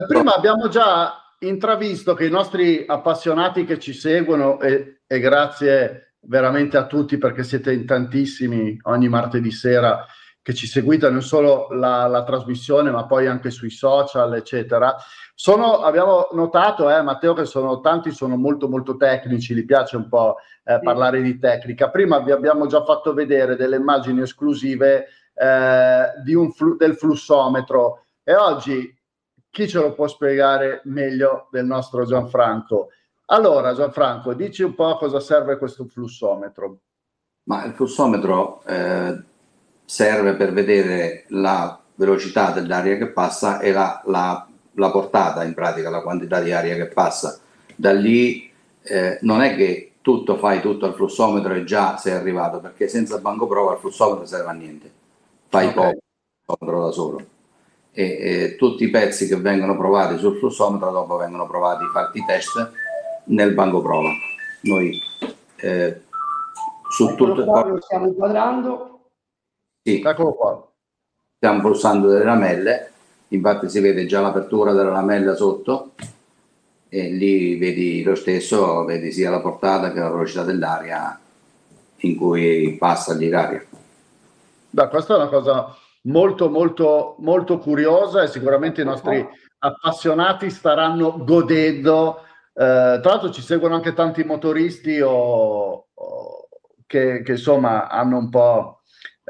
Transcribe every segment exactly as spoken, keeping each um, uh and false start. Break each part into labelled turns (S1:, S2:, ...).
S1: Prima abbiamo già intravisto che i nostri appassionati che ci seguono, e, e grazie veramente a tutti perché siete in tantissimi ogni martedì sera che ci seguite non solo la, la trasmissione ma poi anche sui social eccetera, sono, abbiamo notato eh, Matteo che sono tanti, sono molto molto tecnici, gli piace un po' eh,
S2: Sì.
S1: parlare di tecnica. Prima vi abbiamo già fatto vedere delle immagini esclusive eh, di un flu- del flussometro e oggi chi ce lo può spiegare meglio del nostro Gianfranco? Allora, Gianfranco, dici un po' a cosa serve questo flussometro.
S3: Ma il flussometro eh, serve per vedere la velocità dell'aria che passa e la, la, la portata, in pratica, la quantità di aria che passa. Da lì eh, non è che tutto fai tutto al flussometro e già sei arrivato, perché senza banco prova il flussometro serve a niente. Fai
S1: Ok.
S3: poco il flussometro da solo. E, e tutti i pezzi che vengono provati sul flussometro dopo vengono provati, fatti i test nel banco prova. Noi eh, su
S2: Eccolo
S3: tutto
S2: qua, lo stiamo inquadrando.
S3: sì,
S1: Eccolo qua.
S3: stiamo pulsando delle lamelle, infatti si vede già l'apertura della lamella sotto e lì vedi lo stesso, vedi sia la portata che la velocità dell'aria in cui passa lì l'aria.
S1: Beh, questa è una cosa molto molto molto curiosa e sicuramente i nostri appassionati staranno godendo. Eh, tra l'altro ci seguono anche tanti motoristi o, o che, che insomma hanno un po'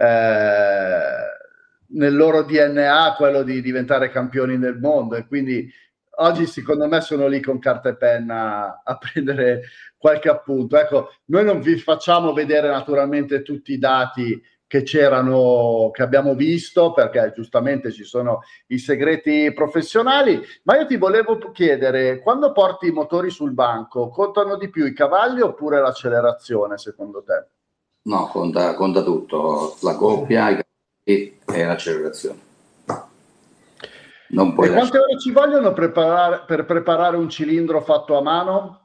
S1: eh, nel loro D N A quello di diventare campioni del mondo e quindi oggi secondo me sono lì con carta e penna a prendere qualche appunto. Ecco, noi non vi facciamo vedere naturalmente tutti i dati che c'erano, che abbiamo visto, perché giustamente ci sono i segreti professionali, ma io ti volevo chiedere, quando porti i motori sul banco, contano di più i cavalli oppure l'accelerazione, secondo te?
S3: No, conta, conta tutto, la coppia, i cavalli e l'accelerazione. Non puoi
S1: E quante
S3: lasciare.
S1: ore ci vogliono preparare, per preparare un cilindro fatto a mano?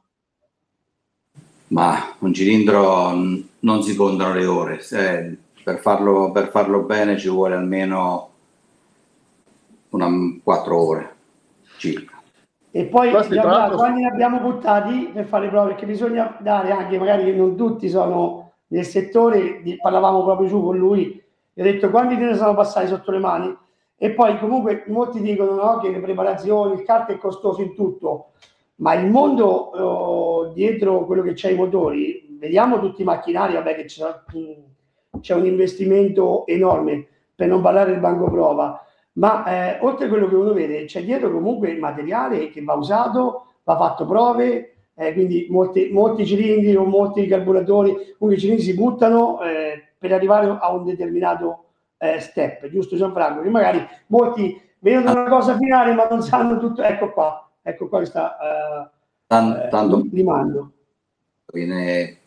S3: Ma un cilindro mh, non si contano le ore, se- per farlo, per farlo bene ci vuole almeno una quattro ore circa.
S2: E poi
S1: Questi, tra
S2: Gianfranco,
S1: l'altro,
S2: quanti ne abbiamo buttati per fare le prove? Perché bisogna dare anche, magari che non tutti sono nel settore, di- parlavamo proprio giù con lui, e ho detto quanti te ne sono passati sotto le mani? E poi comunque molti dicono no, che le preparazioni, il kart è costoso in tutto, ma il mondo eh, dietro quello che c'è i motori, vediamo tutti i macchinari, vabbè che c'è, c'è un investimento enorme, per non parlare del banco prova, ma eh, oltre a quello che uno vede c'è dietro comunque il materiale che va usato, va fatto prove, eh, quindi molti, molti cilindri o molti carburatori, comunque i cilindri si buttano eh, per arrivare a un determinato eh, step, giusto Gianfranco? Che magari molti vedono una cosa finale ma non sanno tutto, ecco qua, ecco qua sta eh,
S3: Tan- tanto
S2: eh, rimando.
S3: viene.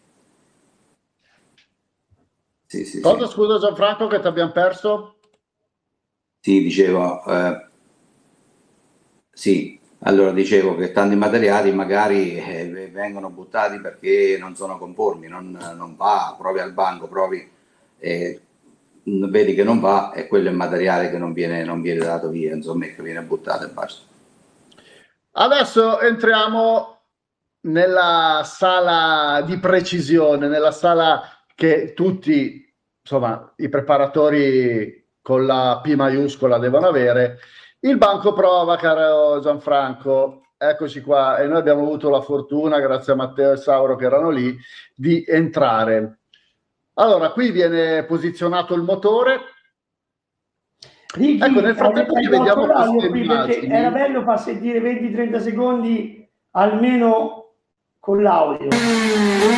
S3: Sì, sì,
S1: cosa
S3: sì.
S1: scusa Gianfranco che ti abbiamo perso?
S3: Sì, dicevo, eh, sì, allora dicevo che tanti materiali magari eh, vengono buttati perché non sono conformi, non, non va, provi al banco, provi, eh, vedi che non va e quello è il materiale che non viene, non viene dato via, insomma, che viene buttato e basta.
S1: Adesso entriamo nella sala di precisione, nella sala che tutti, insomma, i preparatori con la P maiuscola devono avere. Il banco prova, caro Gianfranco, eccoci qua. E noi abbiamo avuto la fortuna, grazie a Matteo e Sauro che erano lì, di entrare. Allora, qui viene posizionato il motore.
S2: Ricky,
S1: Ecco, nel
S2: hai,
S1: frattempo
S2: hai
S1: che
S2: tolto
S1: vediamo
S2: l'audio
S1: queste
S2: qui perché era
S1: immagini,
S2: bello far sentire venti trenta secondi almeno con l'audio.